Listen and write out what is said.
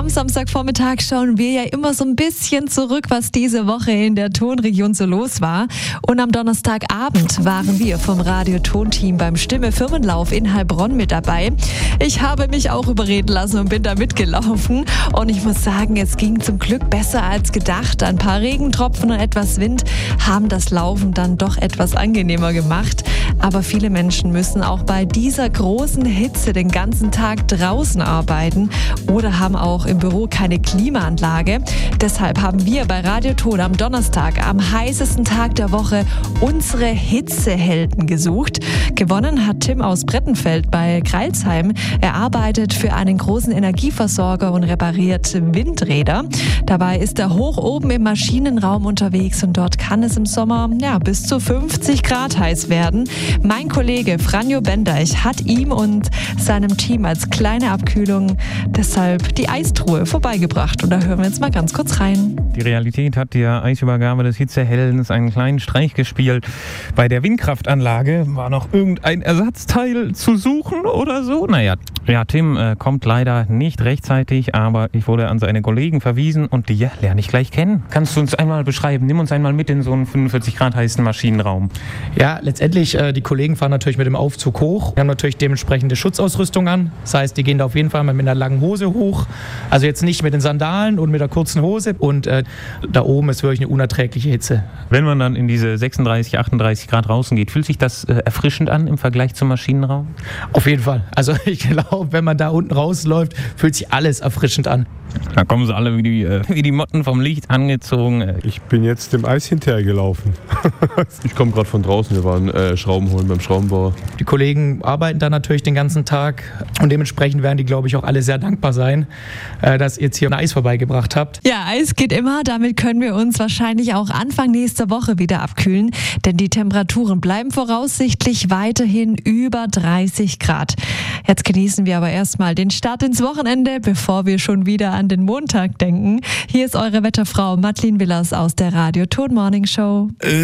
Am Samstagvormittag schauen wir ja immer so ein bisschen zurück, was diese Woche in der Tonregion so los war. Und am Donnerstagabend waren wir vom Radio-Ton-Team beim Stimme-Firmenlauf in Heilbronn mit dabei. Ich habe mich auch überreden lassen und bin da mitgelaufen. Und ich muss sagen, es ging zum Glück besser als gedacht. Ein paar Regentropfen und etwas Wind haben das Laufen dann doch etwas angenehmer gemacht. Aber viele Menschen müssen auch bei dieser großen Hitze den ganzen Tag draußen arbeiten oder haben auch im Büro keine Klimaanlage. Deshalb haben wir bei Radio Ton am Donnerstag, am heißesten Tag der Woche, unsere Hitzehelden gesucht. Gewonnen hat Tim aus Brettenfeld bei Kreilsheim. Er arbeitet für einen großen Energieversorger und repariert Windräder. Dabei ist er hoch oben im Maschinenraum unterwegs und dort kann es im Sommer bis zu 50 Grad heiß werden. Mein Kollege Franjo Bendeich hat ihm und seinem Team als kleine Abkühlung deshalb die Eistruhe vorbeigebracht. Und da hören wir jetzt mal ganz kurz rein. Die Realität hat der Eisübergabe des Hitzeheldens einen kleinen Streich gespielt. Bei der Windkraftanlage war noch irgendein Ersatzteil zu suchen oder so. Naja, Tim kommt leider nicht rechtzeitig, aber ich wurde an seine Kollegen verwiesen und die lerne ich gleich kennen. Kannst du uns einmal beschreiben? Nimm uns einmal mit in so einen 45 Grad heißen Maschinenraum. Ja, letztendlich, die Kollegen fahren natürlich mit dem Aufzug hoch. Wir haben natürlich dementsprechende Schutzausrüstung an. Das heißt, die gehen da auf jeden Fall mal mit einer langen Hose hoch. Also jetzt nicht mit den Sandalen und mit der kurzen Hose. Und da oben ist wirklich eine unerträgliche Hitze. Wenn man dann in diese 36, 38 Grad draußen geht, fühlt sich das erfrischend an im Vergleich zum Maschinenraum? Auf jeden Fall. Also ich glaube, wenn man da unten rausläuft, fühlt sich alles erfrischend an. Da kommen sie alle wie die Motten vom Licht angezogen. Ich bin jetzt dem Eis hinterhergelaufen. Ich komme gerade von draußen, wir waren Schrauben holen beim Schraubenbauer. Die Kollegen arbeiten da natürlich den ganzen Tag und dementsprechend werden die, glaube ich, auch alle sehr dankbar sein, dass ihr jetzt hier ein Eis vorbeigebracht habt. Ja, Eis geht immer, damit können wir uns wahrscheinlich auch Anfang nächster Woche wieder abkühlen, denn die Temperaturen bleiben voraussichtlich weiterhin über 30 Grad. Jetzt genießen wir aber erstmal den Start ins Wochenende, bevor wir schon wieder an den Montag denken. Hier ist eure Wetterfrau Madeleine Willers aus der Radio Ton Morning Show.